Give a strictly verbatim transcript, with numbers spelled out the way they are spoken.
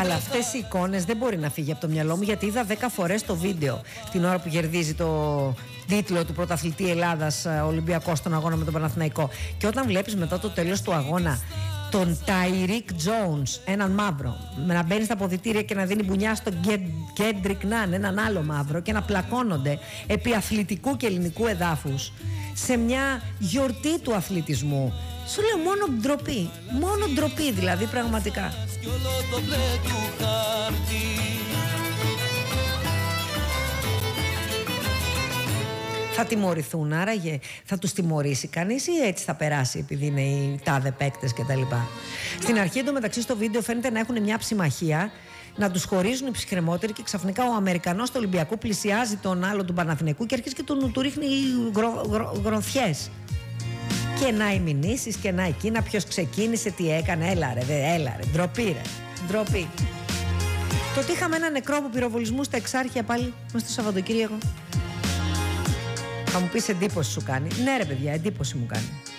Αλλά αυτές οι εικόνες δεν μπορεί να φύγει από το μυαλό μου, γιατί είδα δέκα φορές το βίντεο την ώρα που κερδίζει το τίτλο του πρωταθλητή Ελλάδας Ολυμπιακός στον αγώνα με τον Παναθηναϊκό. Και όταν βλέπεις μετά το τέλος του αγώνα τον Τάιρικ Τζόουνς, έναν μαύρο, να μπαίνει στα αποδυτήρια και να δίνει μπουνιά στον Κέντρικ Ναν, έναν άλλο μαύρο, και να πλακώνονται επί αθλητικού και ελληνικού εδάφους σε μια γιορτή του αθλητισμού. Σου λέω μόνο ντροπή, μόνο ντροπή δηλαδή, πραγματικά. Θα τιμωρηθούν άραγε, θα τους τιμωρήσει κανείς ή έτσι θα περάσει επειδή είναι οι τάδε παίκτες κτλ. Στην αρχή εντωμεταξύ στο βίντεο φαίνεται να έχουν μια ψημαχία, να τους χωρίζουν οι ψυχρεμότεροι, και ξαφνικά ο Αμερικανός του Ολυμπιακού πλησιάζει τον άλλο του Παναθηναϊκού και αρχίζει και τον, του ρίχνει γρο, γρο, γροθιές. Και να οι μηνύσεις και να εκείνα, ποιος ξεκίνησε, τι έκανε, έλα ρε, δε, έλα ρε, ντροπή ρε, ντροπή. Το ότι είχαμε ένα νεκρό από πυροβολισμού στα Εξάρχεια πάλι μες στο Σαββατοκύριακο. Θα μου πεις εντύπωση σου κάνει. Ναι ρε παιδιά, εντύπωση μου κάνει.